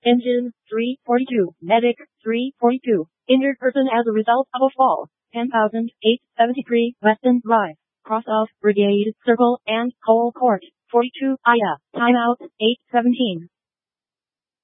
Engine 342. Medic 342. Injured person as a result of a fall. 10,873 Weston Drive. Cross off Brigade, Circle, and Cole Court. 42 Aya. Timeout 8:17.